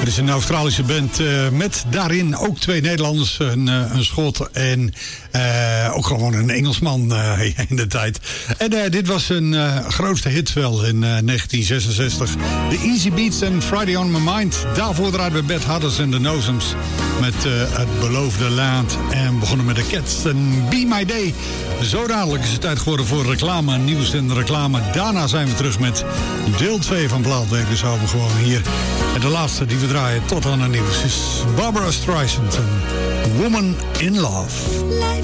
Het is een Australische band met daarin ook 2 Nederlanders, een Schot en ook gewoon een Engelsman in de tijd. En dit was een grootste hit wel in 1966. The Easy Beats en Friday on My Mind. Daarvoor draaiden we Beth Hadders en de Nozems met Het Beloofde Land. En begonnen met de Cats en Be My Day. Zo dadelijk is het tijd geworden voor reclame, nieuws en reclame. Daarna zijn we terug met deel 2 van Plaatweek. Dus houden we gewoon hier. En de laatste die we draaien tot aan het nieuws is Barbara Streisand en Woman in Love.